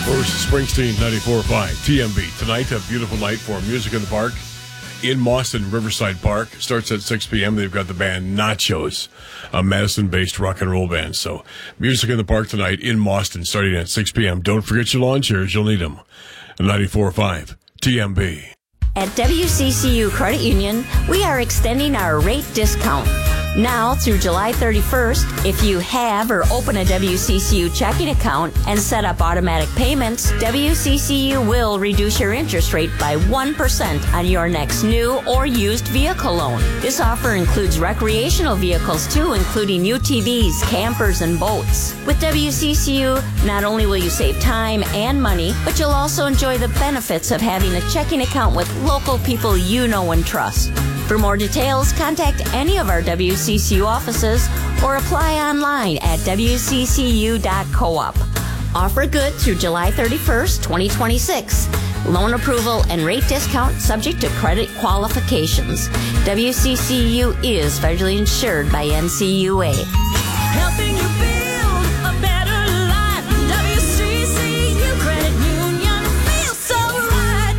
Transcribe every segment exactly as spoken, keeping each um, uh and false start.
Bruce Springsteen, ninety-four point five T M B. Tonight, a beautiful night for Music in the Park in Boston, Riverside Park. Starts at six p.m. They've got the band Nachos, a Madison-based rock and roll band. So, Music in the Park tonight in Boston, starting at six p.m. Don't forget your lawn chairs. You'll need them. ninety-four point five T M B. At W C C U Credit Union, we are extending our rate discount. Now through July thirty-first, if you have or open a W C C U checking account and set up automatic payments, W C C U will reduce your interest rate by one percent on your next new or used vehicle loan. This offer includes recreational vehicles too, including U T Vs, campers, and boats. With W C C U, not only will you save time and money, but you'll also enjoy the benefits of having a checking account with local people you know and trust. For more details, contact any of our W C C U offices or apply online at w c c u dot coop. Offer good through July thirty-first, twenty twenty-six. Loan approval and rate discount subject to credit qualifications. W C C U is federally insured by N C U A. Helping you build a better life. W C C U Credit Union feels so right.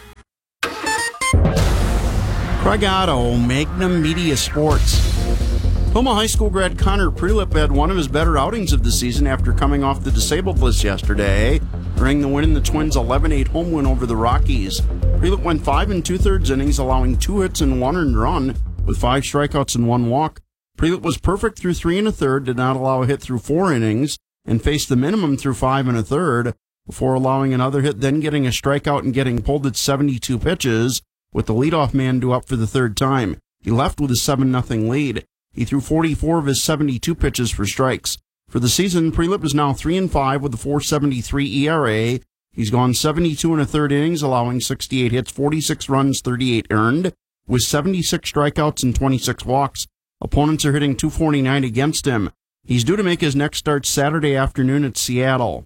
Craig Otto, Magnum Media Sports. Toma High School grad Connor Prelip had one of his better outings of the season after coming off the disabled list yesterday, earning the win in the Twins' eleven eight home win over the Rockies. Prelip went five and two-thirds innings, allowing two hits and one earned run, with five strikeouts and one walk. Prelip was perfect through three and a third, did not allow a hit through four innings, and faced the minimum through five and a third, before allowing another hit, then getting a strikeout and getting pulled at seventy-two pitches, with the leadoff man due up for the third time. He left with a seven nothing lead. He threw forty-four of his seventy-two pitches for strikes. For the season, Prelip is now three and five with a four seventy-three E R A. He's gone seventy-two and a third innings, allowing sixty-eight hits, forty-six runs, thirty-eight earned, with seventy-six strikeouts and twenty-six walks. Opponents are hitting two forty-nine against him. He's due to make his next start Saturday afternoon at Seattle.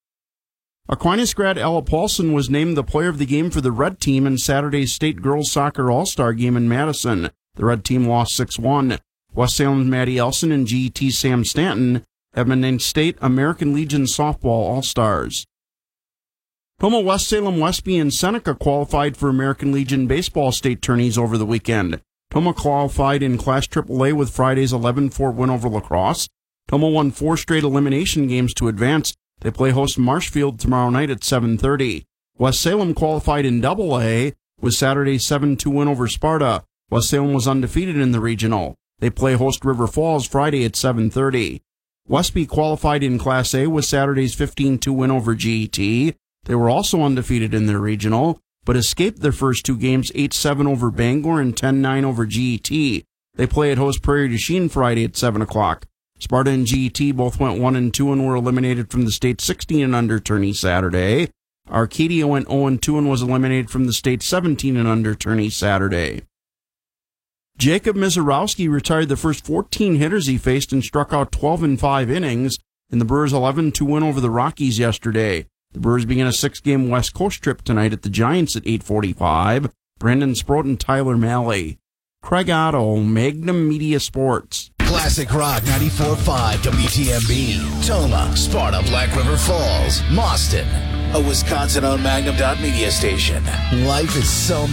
Aquinas grad Ella Paulson was named the player of the game for the Red Team in Saturday's State Girls Soccer All-Star game in Madison. The Red Team lost six one. West Salem's Maddie Elson and G E T's Sam Stanton have been named State American Legion Softball All-Stars. Toma West Salem Westby and Seneca qualified for American Legion Baseball State tourneys over the weekend. Toma qualified in Class triple A with Friday's eleven four win over La Crosse. Toma won four straight elimination games to advance. They play host Marshfield tomorrow night at seven thirty. West Salem qualified in double A with Saturday's seven two win over Sparta. West Salem was undefeated in the regional. They play host River Falls Friday at seven thirty. Westby qualified in Class A with Saturday's fifteen two win over G E T. They were also undefeated in their regional, but escaped their first two games eight seven over Bangor and ten nine over G E T. They play at host Prairie du Chien Friday at seven o'clock. Sparta and G E T both went one and two and were eliminated from the state sixteen and under tourney Saturday. Arcadia went oh and two and was eliminated from the state seventeen and under tourney Saturday. Jacob Mizorowski retired the first fourteen hitters he faced and struck out twelve in five innings in the Brewers' eleven two win over the Rockies yesterday. The Brewers begin a six-game West Coast trip tonight at the Giants at eight forty-five. Brandon Sproat and Tyler Malley. Craig Otto, Magnum Media Sports. Classic Rock ninety-four point five W T M B. Toma, Sparta, Black River Falls, Mauston. A Wisconsin-owned Magnum Dot Media station. Life is so